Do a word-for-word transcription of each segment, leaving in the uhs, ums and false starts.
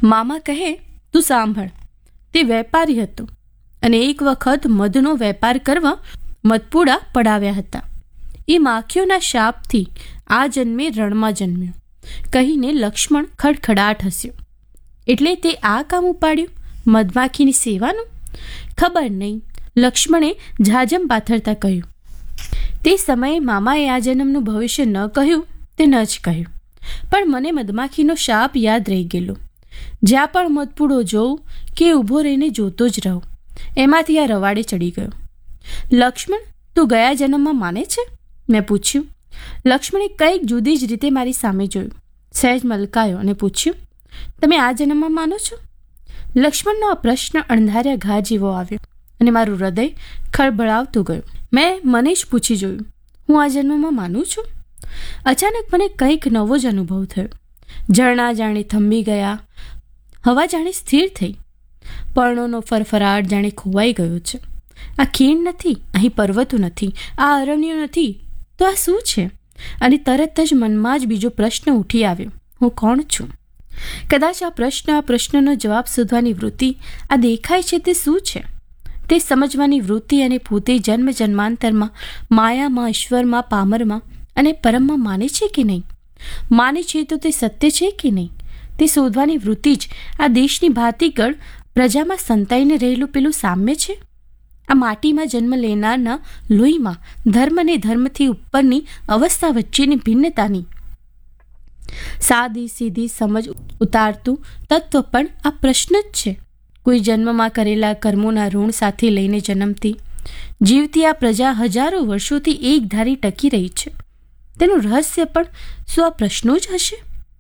મામા કહે, તું સાંભળ, તે વેપારી હતો અને એક વખત મધનો વેપાર કરવા મધપુડા પડાવ્યા હતા. એ માખીઓના શાપથી આ જન્મે રણમાં જન્મ્યો કહીને લક્ષ્મણ ખડખડાટ હસ્યો. એટલે તે આ કામ ઉપાડ્યું, મધમાખીની સેવાનું? ખબર નહીં, લક્ષ્મણે ઝાઝમ પાથરતા કહ્યું. તે સમયે મામાએ આ જન્મનું ભવિષ્ય ન કહ્યું તે ન જ કહ્યું, પણ મને મધમાખીનો શાપ યાદ રહી ગયેલો. જ્યાં પણ મધપૂડો જોઉં કે ઊભો રહીને જોતો જ રહું, એમાંથી આ રવાડે ચડી ગયો. લક્ષ્મણ, તું ગયા જન્મમાં માને છે? મેં પૂછ્યું. લક્ષ્મણે કંઈક જુદી જ રીતે મારી સામે જોયું, સહેજ મલકાયો અને પૂછ્યું, તમે આ જન્મમાં માનો છો? લક્ષ્મણનો આ પ્રશ્ન અણધાર્યા ઘા જેવો આવ્યો અને મારું હૃદય ખળભળાવતું ગયું. મેં મને જ પૂછી જોયું, હું આ જન્મમાં માનું છું? અચાનક મને કંઈક નવો જ અનુભવ થયો. ઝરણા જાણે થંભી ગયા, હવા જાણે સ્થિર થઈ, પર્ણોનો ફરફરાટ જાણે ખોવાઈ ગયો છે. આ ખીણ નથી, અહીં પર્વતો નથી, આ અરણ્યો નથી, તો આ શું છે? અને તરત જ મનમાં જ બીજો પ્રશ્ન ઉઠી આવ્યો, હું કોણ છું? કદાચ આ પ્રશ્ન આ પ્રશ્નનો જવાબ શોધવાની વૃત્તિ, આ દેખાય છે તે શું છે તે સમજવાની વૃત્તિ અને પોતે જન્મ જન્માંતરમાં માયામાં, ઈશ્વરમાં, પામરમાં અને પરમમાં માને છે કે નહીં? માને છે તો તે સત્ય છે કે નહીં? તે શોધવાની વૃત્તિ જ આ દેશની ભાતીગળ પ્રજામાં સંતાઈને રહેલું પેલું સામ્ય છે. આ માટીમાં જન્મ લેનારના લોહીમાં ધર્મ અને ધર્મથી ઉપરની અવસ્થા વચ્ચેની ભિન્નતાની સાદી સીધી સમજ ઉતારતું તત્વ પણ આ પ્રશ્ન જ છે. કોઈ જન્મમાં કરેલા કર્મોના ઋણ સાથે લઈને જન્મતી જીવતી આ પ્રજા હજારો વર્ષોથી એક ધારી ટકી રહી છે. તેનું રહસ્ય પણ શું આ પ્રશ્નો જ હશે?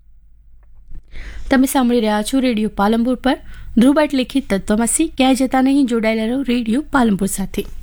તમે સાંભળી રહ્યા છો રેડિયો પાલનપુર પર ધ્રુવ ભટ્ટ લિખિત તત્વમસી. ક્યાંય જતા નહીં, જોડાયેલા રહો રેડિયો પાલનપુર સાથે.